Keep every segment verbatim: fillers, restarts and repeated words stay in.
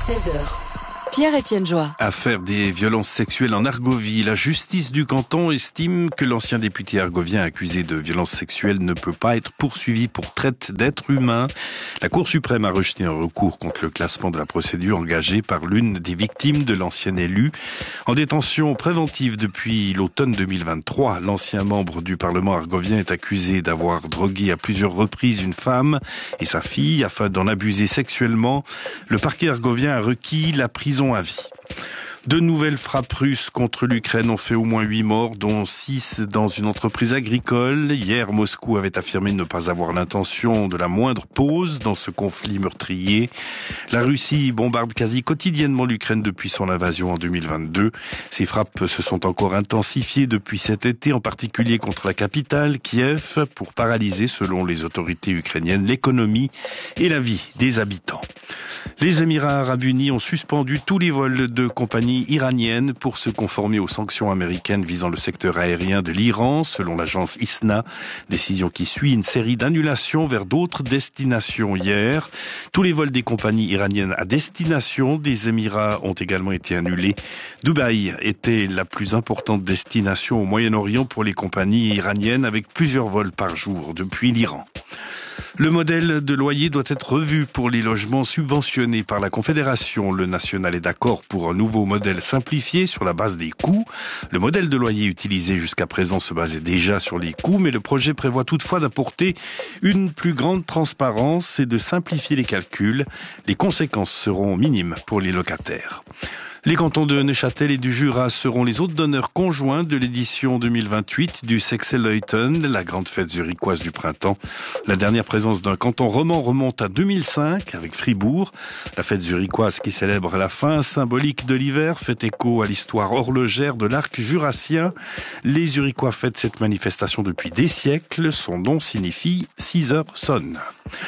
seize heures. Pierre-Étienne Joie. Affaire des violences sexuelles en Argovie. La justice du canton estime que l'ancien député argovien accusé de violences sexuelles ne peut pas être poursuivi pour traite d'êtres humains. La Cour suprême a rejeté un recours contre le classement de la procédure engagée par l'une des victimes de l'ancien élu. En détention préventive depuis l'automne deux mille vingt-trois, l'ancien membre du Parlement argovien est accusé d'avoir drogué à plusieurs reprises une femme et sa fille afin d'en abuser sexuellement. Le parquet argovien a requis la prison à vie. De nouvelles frappes russes contre l'Ukraine ont fait au moins huit morts, dont six dans une entreprise agricole. Hier, Moscou avait affirmé ne pas avoir l'intention de la moindre pause dans ce conflit meurtrier. La Russie bombarde quasi quotidiennement l'Ukraine depuis son invasion en deux mille vingt-deux. Ces frappes se sont encore intensifiées depuis cet été, en particulier contre la capitale, Kiev, pour paralyser, selon les autorités ukrainiennes, l'économie et la vie des habitants. Les Émirats arabes unis ont suspendu tous les vols de compagnies iraniennes pour se conformer aux sanctions américaines visant le secteur aérien de l'Iran, selon l'agence I S N A. Décision qui suit une série d'annulations vers d'autres destinations hier. Tous les vols des compagnies iraniennes à destination des Émirats ont également été annulés. Dubaï était la plus importante destination au Moyen-Orient pour les compagnies iraniennes, avec plusieurs vols par jour depuis l'Iran. Le modèle de loyer doit être revu pour les logements subventionnés par la Confédération. Le national est d'accord pour un nouveau modèle simplifié sur la base des coûts. Le modèle de loyer utilisé jusqu'à présent se basait déjà sur les coûts, mais le projet prévoit toutefois d'apporter une plus grande transparence et de simplifier les calculs. Les conséquences seront minimes pour les locataires. Les cantons de Neuchâtel et du Jura seront les hôtes d'honneur conjoints de l'édition deux mille vingt-huit du Sexeleuten, la grande fête zurichoise du printemps. La dernière présence d'un canton roman remonte à deux mille cinq avec Fribourg. La fête zurichoise qui célèbre la fin symbolique de l'hiver fait écho à l'histoire horlogère de l'arc jurassien. Les Zurichois fêtent cette manifestation depuis des siècles. Son nom signifie « six heures sonnent ».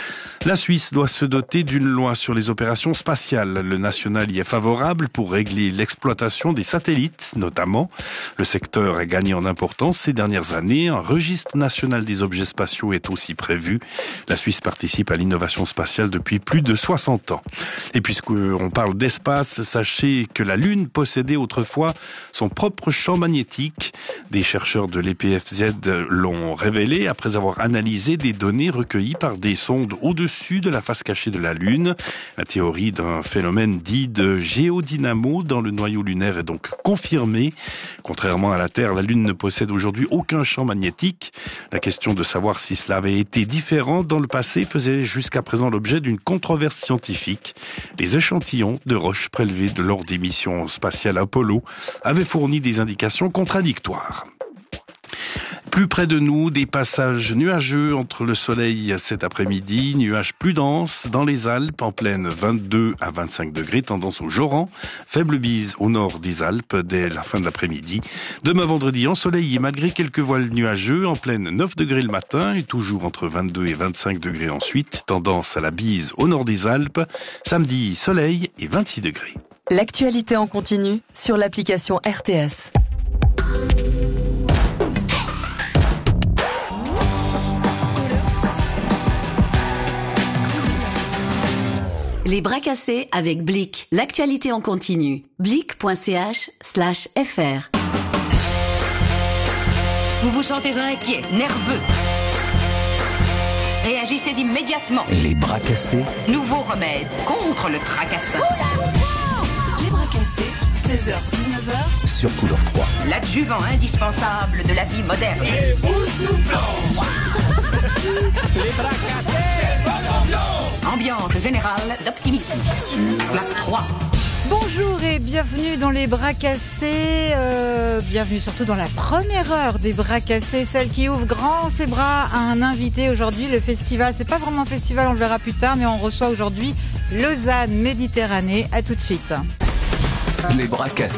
La Suisse doit se doter d'une loi sur les opérations spatiales. Le national y est favorable pour régler l'exploitation des satellites, notamment. Le secteur a gagné en importance ces dernières années. Un registre national des objets spatiaux est aussi prévu. La Suisse participe à l'innovation spatiale depuis plus de soixante ans. Et puisqu'on parle d'espace, sachez que la Lune possédait autrefois son propre champ magnétique. Des chercheurs de l'E P F Z l'ont révélé après avoir analysé des données recueillies par des sondes au-dessus de la face cachée de la Lune. La théorie d'un phénomène dit de géodynamo dans le noyau lunaire est donc confirmée. Contrairement à la Terre, la Lune ne possède aujourd'hui aucun champ magnétique. La question de savoir si cela avait été différent dans le passé faisait jusqu'à présent l'objet d'une controverse scientifique. Les échantillons de roches prélevés lors des missions spatiales Apollo avaient fourni des indications contradictoires. Plus près de nous, des passages nuageux entre le soleil cet après-midi, nuages plus denses dans les Alpes, en pleine vingt-deux à vingt-cinq degrés, tendance au joran, faible bise au nord des Alpes dès la fin de l'après-midi. Demain vendredi, ensoleillé malgré quelques voiles nuageux, en pleine neuf degrés le matin et toujours entre vingt-deux et vingt-cinq degrés ensuite, tendance à la bise au nord des Alpes. Samedi, soleil et vingt-six degrés. L'actualité en continu sur l'application R T S. Les bras cassés avec Blick. L'actualité en continu. Blick.ch slash fr. Vous vous sentez inquiet, nerveux. Réagissez immédiatement. Les bras cassés. Nouveau remède contre le tracassin. Les bras cassés, seize heures dix-neuf heures. Sur Couleur trois. L'adjuvant indispensable de la vie moderne. Les bras cassés. Ambiance générale d'optimisme. Sur la trois. Bonjour et bienvenue dans les bras cassés, euh, bienvenue surtout dans la première heure des bras cassés, celle qui ouvre grand ses bras à un invité aujourd'hui. Le festival, c'est pas vraiment un festival, on le verra plus tard, mais on reçoit aujourd'hui Lausanne Méditerranée. À tout de suite. Les bras cassés.